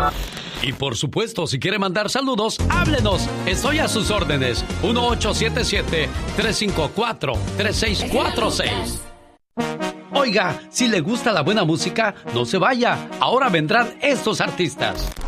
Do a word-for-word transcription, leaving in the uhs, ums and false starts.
Y por supuesto, si quiere mandar saludos, háblenos. Estoy a sus órdenes. uno ocho siete siete, tres cinco cuatro, tres seis cuatro seis. Oiga, si le gusta la buena música, no se vaya. Ahora vendrán estos artistas.